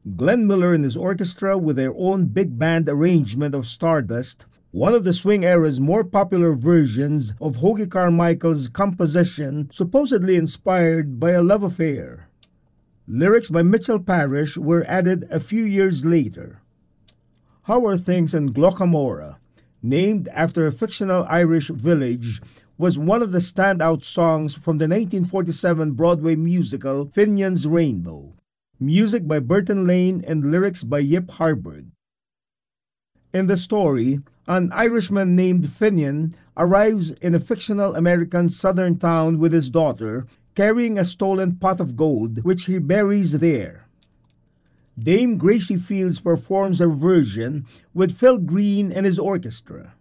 Glenn Miller and his orchestra with their own big band arrangement of Stardust, one of the swing era's more popular versions of Hoagy Carmichael's composition supposedly inspired by a love affair. Lyrics by Mitchell Parish were added a few years later. How Are Things in Glockamora, named after a fictional Irish village, was one of the standout songs from the 1947 Broadway musical Finian's Rainbow. Music by Burton Lane and lyrics by Yip Harburg. In the story, an Irishman named Finian arrives in a fictional American southern town with his daughter, carrying a stolen pot of gold which he buries there. Dame Gracie Fields performs her version with Phil Green and his orchestra.